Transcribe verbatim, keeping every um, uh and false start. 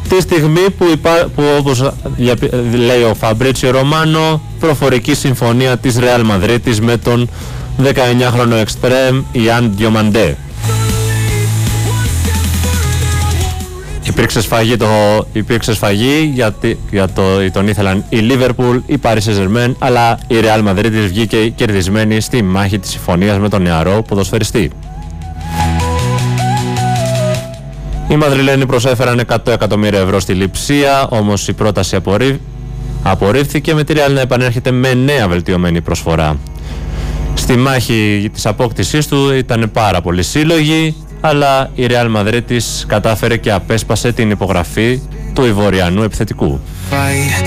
Τη στιγμή που, υπά, που όπως λέει ο Φαμπρίτσιο Ρωμάνο, προφορική συμφωνία της Ρεάλ Μαδρίτης με τον δεκαεννιάχρονο εξτρέμ Ιάν Διομαντέ. Υπήρξε σφαγή, το, υπήρξε σφαγή γιατί, για το, τον ήθελαν η Λίβερπουλ, η Paris Saint-Germain, αλλά η Ρεάλ Μαδρίτης βγήκε κερδισμένη στη μάχη της συμφωνίας με τον νεαρό ποδοσφαιριστή. Οι Μαδριλένοι προσέφεραν εκατό εκατομμύρια ευρώ στη Λειψία, όμως η πρόταση απορρί... απορρίφθηκε, με τη Ρεάλ να επανέρχεται με νέα βελτιωμένη προσφορά. Στη μάχη της απόκτησής του ήταν πάρα πολλοί σύλλογοι, αλλά η Ρεάλ Μαδρίτης κατάφερε και απέσπασε την υπογραφή του Ιβοριανού επιθετικού.